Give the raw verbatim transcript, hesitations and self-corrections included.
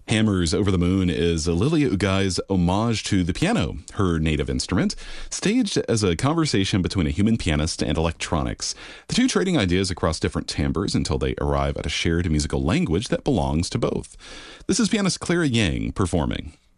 Hammers Over the Moon is Lilia Ugai's homage to the piano, her native instrument, staged as a conversation between a human pianist and electronics, the two trading ideas across different timbres until they arrive at a shared musical language that belongs to both. This is pianist Clara Yang performing.